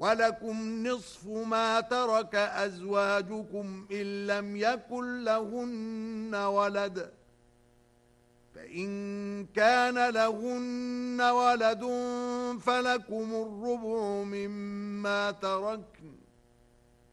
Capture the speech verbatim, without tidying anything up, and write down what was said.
ولكم نصف ما ترك أزواجكم إن لم يكن لهن ولد فإن كان لهن ولد فلكم الربع مما تركن